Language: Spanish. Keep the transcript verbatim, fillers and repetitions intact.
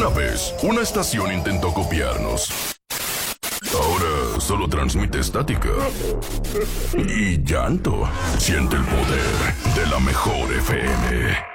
Una vez, una estación intentó copiarnos. Ahora solo transmite estática y llanto. Siente el poder de la mejor F M.